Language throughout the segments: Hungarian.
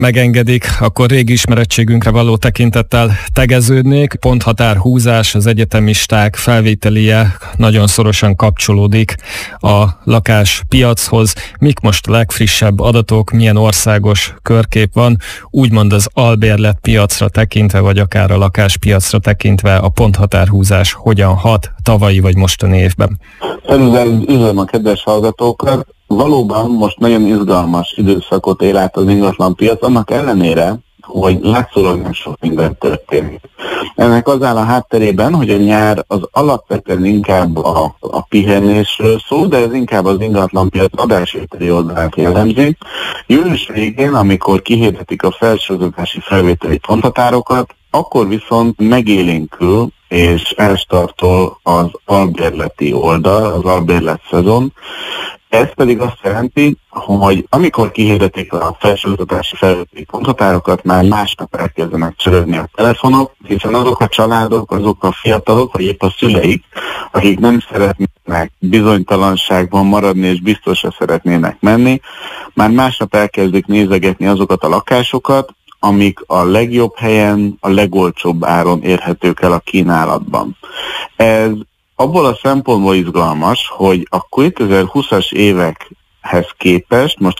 megengedik, akkor régi ismerettségünkre való tekintettel tegeződnék. Ponthatárhúzás, az egyetemisták felvételije nagyon szorosan kapcsolódik a lakáspiachoz. Mik most a legfrissebb adatok, milyen országos körkép van, úgymond az albérlet piacra tekintve, vagy akár a lakáspiacra tekintve a ponthatárhúzás hogyan hat tavalyi vagy mostani évben? Először üdvözlöm a kedves hallgatókat. Valóban most nagyon izgalmas időszakot él át az ingatlanpiac, annak ellenére, hogy látszólag nem sok minden történik. Ennek az áll a hátterében, hogy a nyár az alapvetően inkább a pihenésről szól, de ez inkább az ingatlanpiac adásvételi oldalát jellemzi. Július végén, amikor kihirdetik a felsőoktatási felvételi ponthatárokat, akkor viszont megélénkül és elstartol az albérleti oldal, az albérlet szezon. Ez pedig azt jelenti, hogy amikor kihirdetik a felsőoktatási felvételi ponthatárokat, már másnap elkezdenek csörögni a telefonok, hiszen azok a családok, azok a fiatalok, vagy épp a szüleik, akik nem szeretnének bizonytalanságban maradni és biztosra szeretnének menni, már másnap elkezdik nézegetni azokat a lakásokat, amik a legjobb helyen, a legolcsóbb áron érhetők el a kínálatban. Ez abból a szempontból izgalmas, hogy a 2020-as évekhez képest most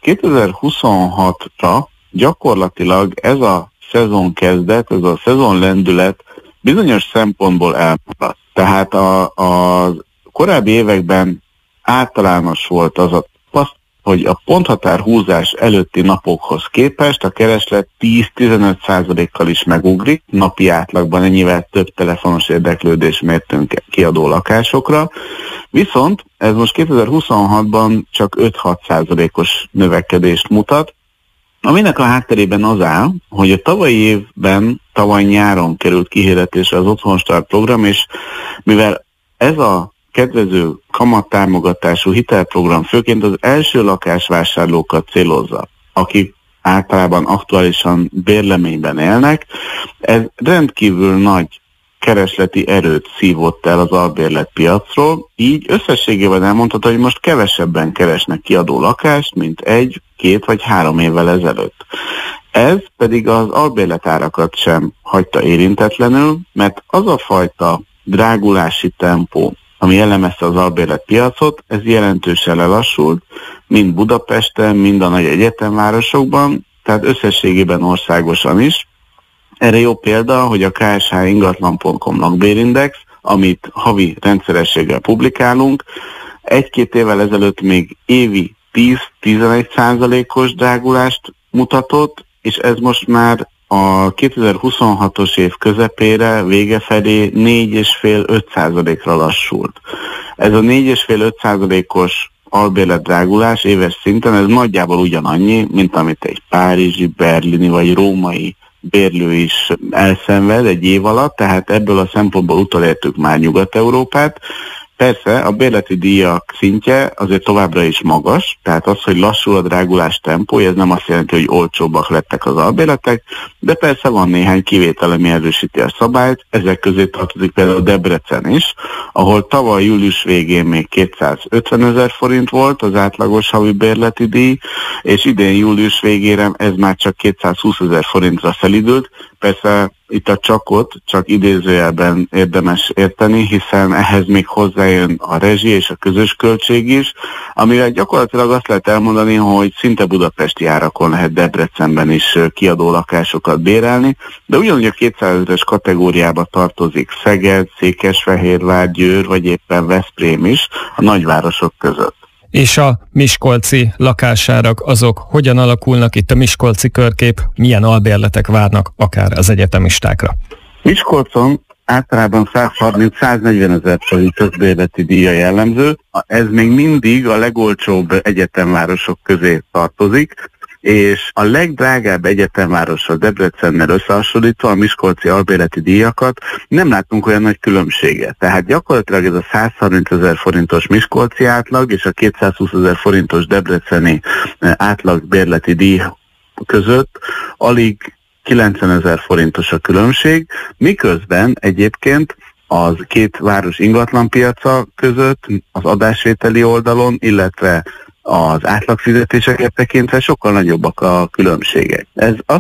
2026-ra gyakorlatilag ez a szezon kezdet, ez a szezon lendület bizonyos szempontból elmaradt. Tehát a korábbi években általános volt az a tapasztalat, hogy a ponthatárhúzás előtti napokhoz képest a kereslet 10-15%-kal is megugrik, napi átlagban ennyivel több telefonos érdeklődés mértünk kiadó lakásokra, viszont ez most 2026-ban csak 5-6%-os növekedést mutat, aminek a hátterében az áll, hogy a tavalyi évben, tavaly nyáron került kihirdetésre az Otthonstart program, és mivel ez a kedvező kamattámogatású hitelprogram főként az első lakásvásárlókat célozza, akik általában aktuálisan bérleményben élnek, ez rendkívül nagy keresleti erőt szívott el az albérletpiacról, így összességében elmondható, hogy most kevesebben keresnek kiadó lakást, mint 1, 2 vagy 3 évvel ezelőtt. Ez pedig az albérletárakat sem hagyta érintetlenül, mert az a fajta drágulási tempó, ami jellemezte az albérletpiacot, ez jelentősen lelassult, mind Budapesten, mind a nagy egyetemvárosokban, tehát összességében országosan is. Erre jó példa, hogy a ksh-ingatlan.com lakbérindex, amit havi rendszerességgel publikálunk, 1-2 évvel ezelőtt még évi 10-11%-os drágulást mutatott, és ez most már a 2026-os év közepére, vége felé 4,5-5%-ra lassult. Ez a 4,5-5%-os albérletdrágulás éves szinten, ez nagyjából ugyanannyi, mint amit egy párizsi, berlini vagy római bérlő is elszenved egy év alatt, tehát ebből a szempontból utolértük már Nyugat-Európát. Persze a bérleti díjak szintje azért továbbra is magas, tehát az, hogy lassul a drágulás tempója, ez nem azt jelenti, hogy olcsóbbak lettek az albérletek, de persze van néhány kivétel, ami erősíti a szabályt, ezek közé tartozik például Debrecen is, ahol tavaly július végén még 250 000 forint volt az átlagos havi bérleti díj, és idén július végére ez már csak 220 000 forintra felidült. Persze itt a csakot csak idézőjelben érdemes érteni, hiszen ehhez még hozzájön a rezsi és a közös költség is, amivel gyakorlatilag azt lehet elmondani, hogy szinte budapesti árakon lehet Debrecenben is kiadó lakásokat bérelni, de ugyanúgy a 200 000-es kategóriába tartozik Szeged, Székesfehérvár, Győr vagy éppen Veszprém is a nagyvárosok között. És a miskolci lakásárak azok hogyan alakulnak itt a miskolci körkép, milyen albérletek várnak akár az egyetemistákra? Miskolcon általában 130-140 000 forint közbérleti díja jellemző, ez még mindig a legolcsóbb egyetemvárosok közé tartozik, és a legdrágább egyetemvárossal Debrecennel összehasonlítva a miskolci albérleti díjakat nem látunk olyan nagy különbséget. Tehát gyakorlatilag ez a 130 000 forintos miskolci átlag és a 220 000 forintos debreceni átlag bérleti díj között alig 90 000 forintos a különbség, miközben egyébként az két város ingatlanpiaca között az adásvételi oldalon, illetve az átlagfizetéseket tekintve sokkal nagyobbak a különbségek. Ez